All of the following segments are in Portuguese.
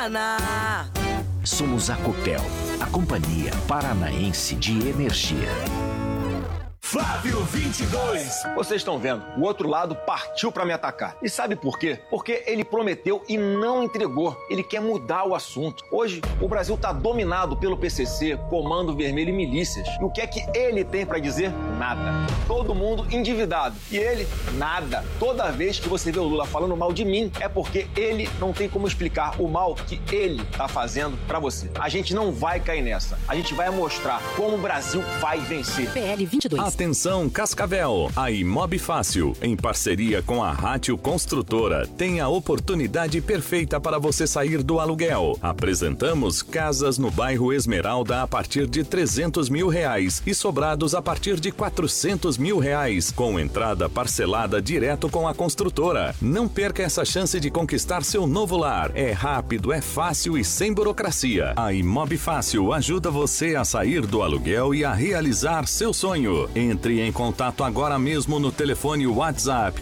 Paraná. Somos a Copel, a Companhia Paranaense de Energia. Flávio 22. Vocês estão vendo, o outro lado partiu para me atacar. E sabe por quê? Porque ele prometeu e não entregou. Ele quer mudar o assunto. Hoje, o Brasil está dominado pelo PCC, Comando Vermelho e milícias. E o que é que ele tem para dizer? Nada. Todo mundo endividado. E ele, nada. Toda vez que você vê o Lula falando mal de mim, é porque ele não tem como explicar o mal que ele está fazendo para você. A gente não vai cair nessa. A gente vai mostrar como o Brasil vai vencer. PL 22. Atenção Cascavel, a Imob Fácil, em parceria com a Rátio Construtora, tem a oportunidade perfeita para você sair do aluguel. Apresentamos casas no bairro Esmeralda a partir de R$300 mil e sobrados a partir de R$400 mil, com entrada parcelada direto com a construtora. Não perca essa chance de conquistar seu novo lar. É rápido, é fácil e sem burocracia. A Imob Fácil ajuda você a sair do aluguel e a realizar seu sonho. Entre em contato agora mesmo no telefone WhatsApp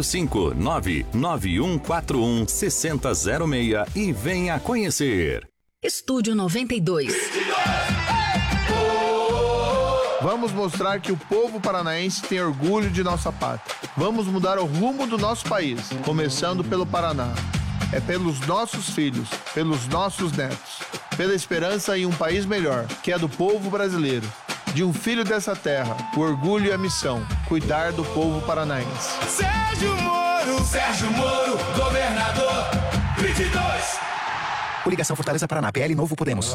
459-9141-6006 e venha conhecer. Estúdio 92. Vamos mostrar que o povo paranaense tem orgulho de nossa pátria. Vamos mudar o rumo do nosso país, começando pelo Paraná. É pelos nossos filhos, pelos nossos netos, pela esperança em um país melhor, que é do povo brasileiro. De um filho dessa terra, o orgulho e a missão, cuidar do povo paranaense. Sérgio Moro, governador 22. Coligação Fortaleza Paraná, PL Novo Podemos.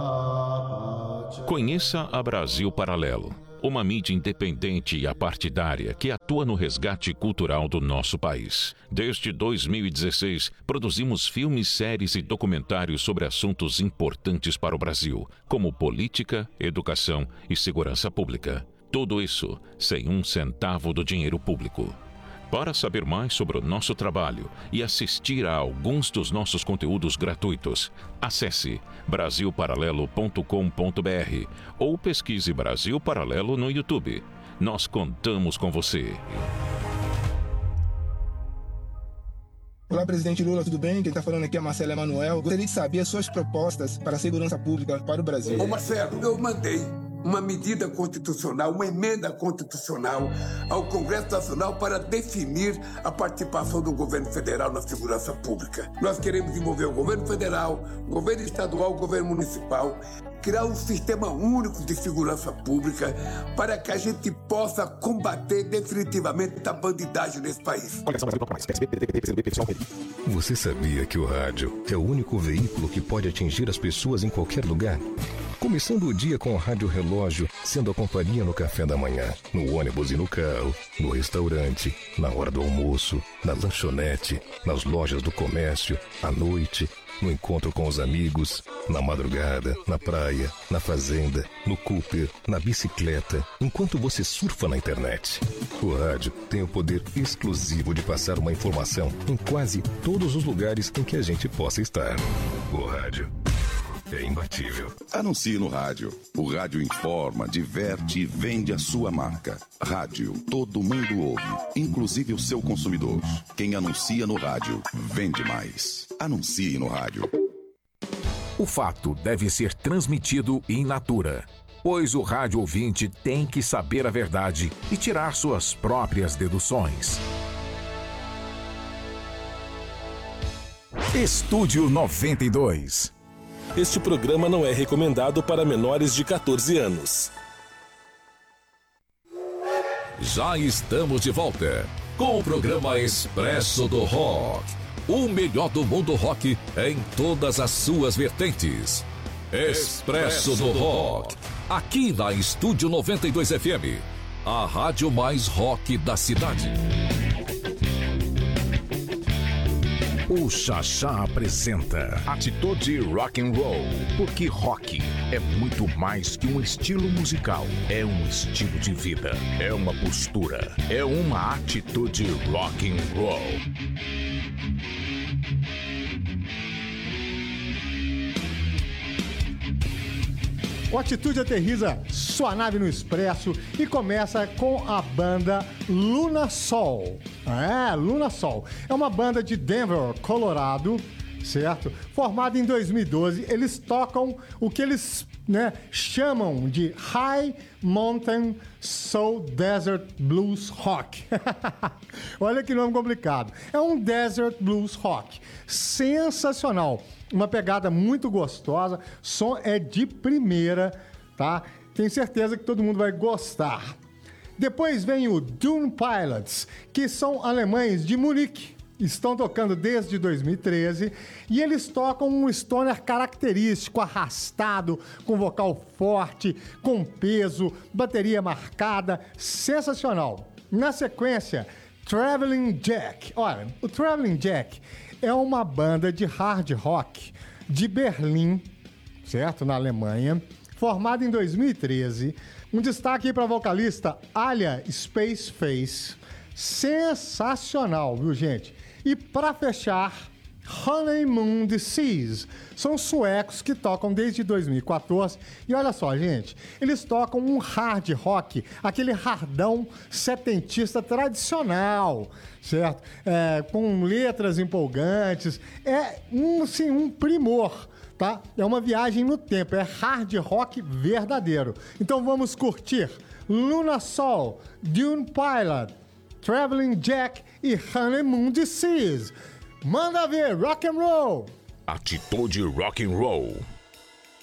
Conheça a Brasil Paralelo, uma mídia independente e apartidária que atua no resgate cultural do nosso país. Desde 2016, produzimos filmes, séries e documentários sobre assuntos importantes para o Brasil, como política, educação e segurança pública. Tudo isso sem um centavo do dinheiro público. Para saber mais sobre o nosso trabalho e assistir a alguns dos nossos conteúdos gratuitos, acesse brasilparalelo.com.br ou pesquise Brasil Paralelo no YouTube. Nós contamos com você. Olá, presidente Lula, tudo bem? Quem está falando aqui é Marcelo Emanuel. Gostaria de saber as suas propostas para a segurança pública para o Brasil. Ô Marcelo, eu mandei uma medida constitucional, uma emenda constitucional ao Congresso Nacional para definir a participação do governo federal na segurança pública. Nós queremos envolver o governo federal, o governo estadual, o governo municipal, criar um sistema único de segurança pública para que a gente possa combater definitivamente a bandidagem nesse país. Você sabia que o rádio é o único veículo que pode atingir as pessoas em qualquer lugar? Começando o dia com o rádio relógio, sendo a companhia no café da manhã, no ônibus e no carro, no restaurante, na hora do almoço, na lanchonete, nas lojas do comércio, à noite, no encontro com os amigos, na madrugada, na praia, na fazenda, no Cooper, na bicicleta, enquanto você surfa na internet. O rádio tem o poder exclusivo de passar uma informação em quase todos os lugares em que a gente possa estar. O rádio é imbatível. Anuncie no rádio. O rádio informa, diverte e vende a sua marca. Rádio, todo mundo ouve, inclusive o seu consumidor. Quem anuncia no rádio, vende mais. Anuncie no rádio. O fato deve ser transmitido in natura, pois o rádio ouvinte tem que saber a verdade e tirar suas próprias deduções. Estúdio 92. Este programa não é recomendado para menores de 14 anos. Já estamos de volta com o programa Expresso do Rock. O melhor do mundo rock em todas as suas vertentes. Expresso do Rock. Aqui na Estúdio 92 FM. A rádio mais rock da cidade. O Xaxá apresenta Atitude Rock and Roll, porque rock é muito mais que um estilo musical, é um estilo de vida, é uma postura, é uma atitude rock and roll. O Atitude aterriza sua nave no Expresso e começa com a banda Luna Sol. Luna Sol. É uma banda de Denver, Colorado, certo? Formado em 2012, eles tocam o que eles, né, chamam de High Mountain Soul Desert Blues Rock. Olha que nome complicado. É um Desert Blues Rock. Sensacional. Uma pegada muito gostosa. Som é de primeira, tá? Tenho certeza que todo mundo vai gostar. Depois vem o Dune Pilots, que são alemães de Munique. Estão tocando desde 2013 e eles tocam um stoner característico, arrastado, com vocal forte, com peso, bateria marcada, sensacional. Na sequência, Traveling Jack. Olha, o Traveling Jack é uma banda de hard rock de Berlim, certo? Na Alemanha, formada em 2013. Um destaque para a vocalista Alia Space Face. Sensacional, viu, gente? E para fechar, Honeymoon Disease. São suecos que tocam desde 2014. E olha só, gente, eles tocam um hard rock, aquele hardão setentista tradicional, certo? Com letras empolgantes. É um primor, tá? É uma viagem no tempo, é hard rock verdadeiro. Então vamos curtir Luna Soul, Dune Pilot, Traveling Jack e Honeymoon Disease. Manda ver, rock and roll! Atitude Rock and Roll.